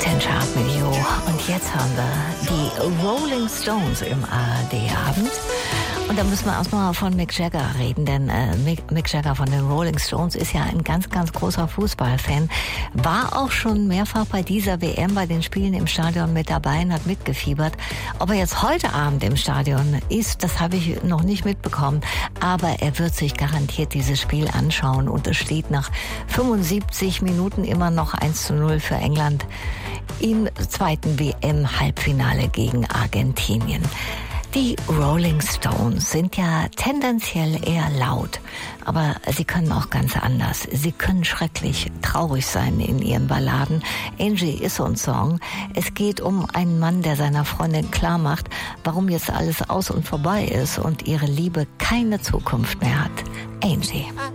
10 Chart mit Jo. Und jetzt haben wir die Rolling Stones im ARD-Abend. Und da müssen wir erstmal von Mick Jagger reden, denn Mick Jagger von den Rolling Stones ist ja ein ganz, ganz großer Fußballfan. War auch schon mehrfach bei dieser WM, bei den Spielen im Stadion mit dabei und hat mitgefiebert. Ob er jetzt heute Abend im Stadion ist, das habe ich noch nicht mitbekommen. Aber er wird sich garantiert dieses Spiel anschauen. Und es steht nach 75 Minuten immer noch 1:0 für England im zweiten WM-Halbfinale gegen Argentinien. Die Rolling Stones sind ja tendenziell eher laut, aber sie können auch ganz anders. Sie können schrecklich traurig sein in ihren Balladen. Angie ist so ein Song. Es geht um einen Mann, der seiner Freundin klar macht, warum jetzt alles aus und vorbei ist und ihre Liebe keine Zukunft mehr hat. Angie.